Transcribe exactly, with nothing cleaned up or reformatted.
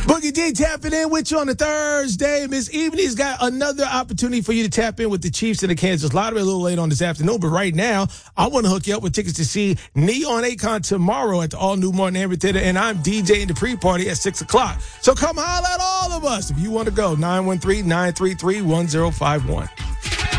Boogie D tapping in with you on a Thursday. Miss Evening's got another opportunity for you to tap in with the Chiefs and the Kansas Lottery a little late on this afternoon. But right now, I want to hook you up with tickets to see Neon Akon tomorrow at the all-new Martin Henry Theater. And I'm DJing the pre-party at six o'clock. So come holler at all of us if you want to go. nine one three, nine three three, one zero five one.